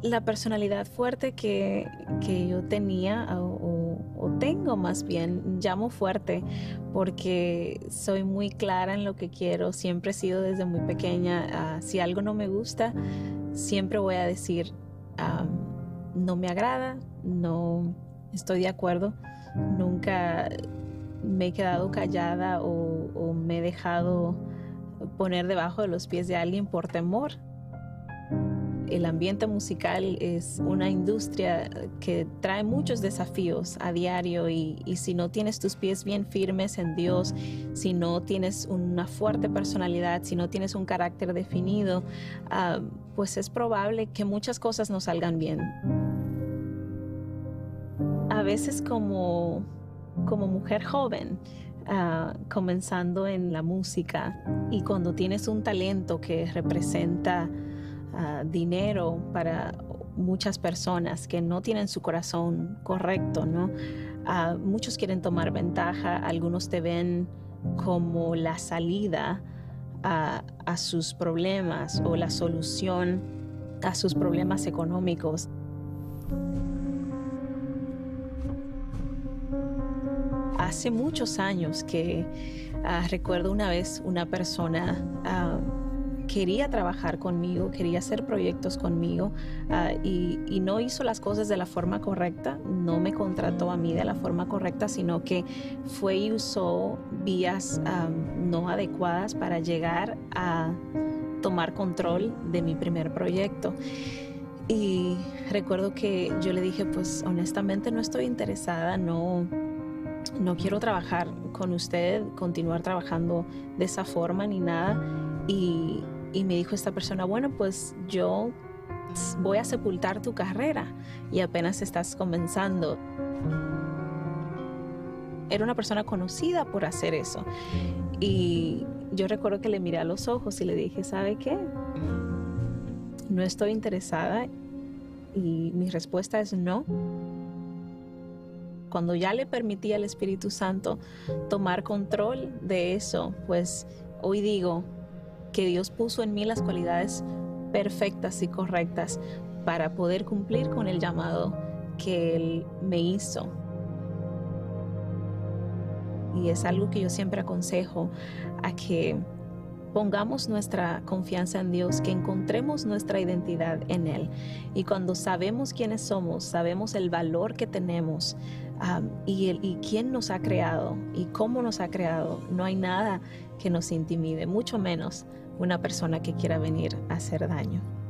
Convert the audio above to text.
La personalidad fuerte que yo tenía o tengo más bien, llamo fuerte porque soy muy clara en lo que quiero, siempre he sido desde muy pequeña, si algo no me gusta, siempre voy a decir, ah, no me agrada, no estoy de acuerdo, nunca me he quedado callada o me he dejado poner debajo de los pies de alguien por temor. El ambiente musical es una industria que trae muchos desafíos a diario y si no tienes tus pies bien firmes en Dios, si no tienes una fuerte personalidad, si no tienes un carácter definido, pues es probable que muchas cosas no salgan bien. A veces como mujer joven, comenzando en la música y cuando tienes un talento que representa dinero para muchas personas que no tienen su corazón correcto, ¿no? Muchos quieren tomar ventaja, algunos te ven como la salida a sus problemas o la solución a sus problemas económicos. Hace muchos años que recuerdo una vez una persona quería trabajar conmigo, quería hacer proyectos conmigo y no hizo las cosas de la forma correcta, no me contrató a mí de la forma correcta, sino que fue y usó vías no adecuadas para llegar a tomar control de mi primer proyecto. Y recuerdo que yo le dije, pues honestamente no estoy interesada, no quiero trabajar con usted, continuar trabajando de esa forma ni nada. Y me dijo esta persona, bueno, pues yo voy a sepultar tu carrera y apenas estás comenzando. Era una persona conocida por hacer eso. Y yo recuerdo que le miré a los ojos y le dije, ¿sabe qué? No estoy interesada y mi respuesta es no. Cuando ya le permití al Espíritu Santo tomar control de eso, pues hoy digo que Dios puso en mí las cualidades perfectas y correctas para poder cumplir con el llamado que Él me hizo. Y es algo que yo siempre aconsejo a que pongamos nuestra confianza en Dios, que encontremos nuestra identidad en Él. Y cuando sabemos quiénes somos, sabemos el valor que tenemos y quién nos ha creado y cómo nos ha creado, no hay nada que nos intimide, mucho menos una persona que quiera venir a hacer daño.